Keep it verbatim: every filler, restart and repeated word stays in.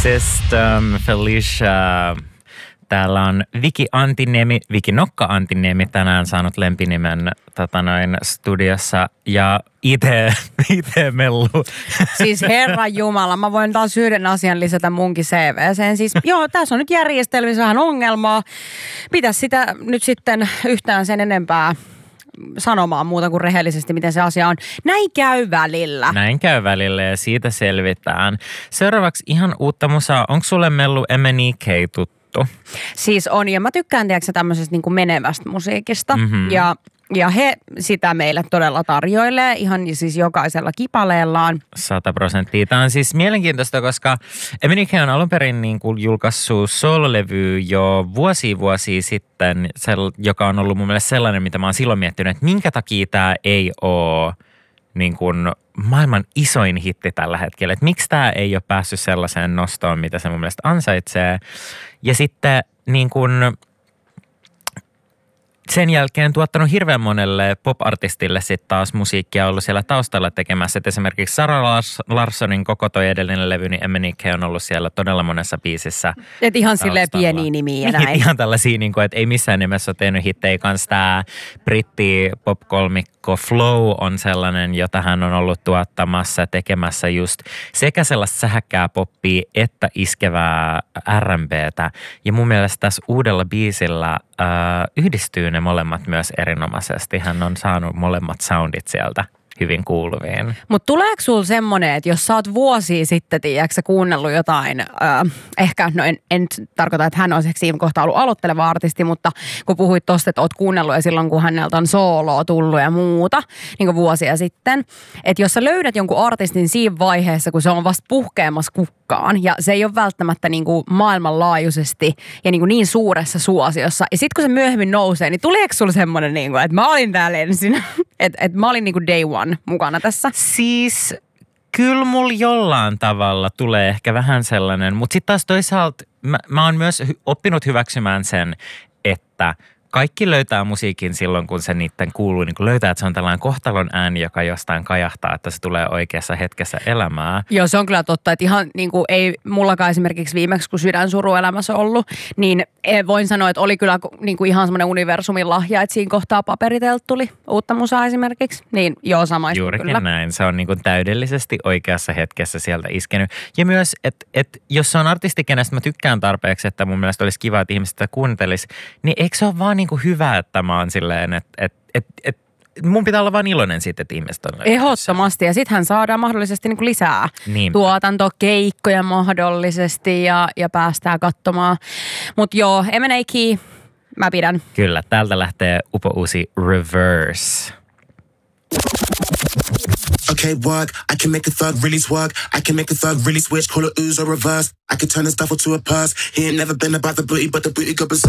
System, Felicia. Täällä on Viki Antiniemi, Viki Nokka Antiniemi tänään saanut lempinimen tota noin, studiossa ja itse, itse mellu. Siis herra jumala, mä voin taas yhden asian lisätä munkin C V:seen. Siis joo, tässä on nyt järjestelmissä vähän ongelmaa. Pitäisi sitä nyt sitten yhtään sen enempää sanomaan muuta kuin rehellisesti, miten se asia on. Näin käy välillä. Näin käy välillä ja siitä selvitään. Seuraavaksi ihan uutta musaa. Onko sulle mellu M N E K tuttu? Siis on, ja mä tykkään tiedätkö tämmöisestä niin kuin menevästä musiikista. Mm-hmm. Ja, ja he sitä meille todella tarjoilee, ihan siis jokaisella kipaleellaan. Sata prosenttia. Tämä on siis mielenkiintoista, koska M N E K on alun perin niin kuin julkaissut soololevy jo vuosia vuosia sitten, joka on ollut mun mielestä sellainen, mitä mä oon silloin miettinyt, että minkä takia tämä ei ole niin kuin maailman isoin hitti tällä hetkellä. Että miksi tämä ei ole päässyt sellaiseen nostoon, mitä se mun mielestä ansaitsee. Ja sitten niin kuin sen jälkeen tuottanut hirveän monelle pop-artistille sitten taas musiikkia ollut siellä taustalla tekemässä. Et esimerkiksi Sara Larssonin koko toi edellinen levy, niin M N E K on ollut siellä todella monessa biisissä. Et ihan silleen pieniä nimiä ja näin. Ihan tällaisia, niin kuin, että ei missään nimessä ole tehnyt hittejä kanssa. Tämä britti pop-kolmikko Flow on sellainen, jota hän on ollut tuottamassa, tekemässä just sekä sellaista sähäkkää poppia että iskevää R and B:tä. Ja mun mielestä tässä uudella biisillä äh, yhdistyy ne molemmat myös erinomaisesti. Hän on saanut molemmat soundit sieltä hyvin kuuluviin. Mutta tuleeko sulla semmoinen, että jos sä oot vuosia sitten, tiedätkö sä kuunnellut jotain, äh, ehkä, no en, en tarkoita, että hän on siinä kohtaa ollut aloitteleva artisti, mutta kun puhuit tosta, että oot kuunnellut ja silloin, kun häneltä on sooloa tullut ja muuta, niin kuin vuosia sitten, että jos sä löydät jonkun artistin siinä vaiheessa, kun se on vasta puhkeamassa kukkaan ja se ei ole välttämättä niin kuin maailmanlaajuisesti ja niin, kuin niin suuressa suosiossa, ja sitten kun se myöhemmin nousee, niin tuleeko sulla semmoinen, niin kuin, että mä olin täällä ensin, että, että mä olin niin kuin day one mukana tässä? Siis kyllä mulla jollain tavalla tulee ehkä vähän sellainen, mutta sitten taas toisaalta mä, mä oon myös hy- oppinut hyväksymään sen, että kaikki löytää musiikin silloin, kun se niiden kuuluu, niin kun löytää, että se on tällainen kohtalon ääni, joka jostain kajahtaa, että se tulee oikeassa hetkessä elämää. Joo, se on kyllä totta, että ihan niin kuin ei mullakaan esimerkiksi viimeksi, kun sydänsuruelämässä ollut, niin voin sanoa, että oli kyllä niin kuin ihan semmoinen universumin lahja, että siinä kohtaa Paperitelta tuli uutta musaa esimerkiksi. Niin joo, samaista Juurikin kyllä. näin. Se on niin kuin täydellisesti oikeassa hetkessä sieltä iskenyt. Ja myös, että, että jos se on artisti, kenestä mä tykkään tarpeeksi, että mun mielestä olisi kiva, että ihmiset sitä kuuntelisi, niin eikö se ole vaan niin kuin hyvä, että mä oon silleen, että, että, että, että mun pitää olla vaan iloinen siitä, että ihmiset on löytänyt. Ehdottomasti. Ja sittenhän saadaan mahdollisesti niin kuin lisää Niinpä. tuotantokeikkoja mahdollisesti ja, ja päästään katsomaan. Mutta joo, M N A K, mä pidän. Kyllä, täältä lähtee upo uusi Reverse. Okay, work. I can make a thug really twerk. I can make a thug really switch. Call it ooze or reverse. I can turn this duffel to a purse. He ain't never been about the booty, but the booty got berserk.